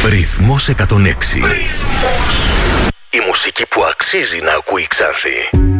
Ρυθμός 106. Η μουσική που αξίζει να ακούει η Ξάνθη.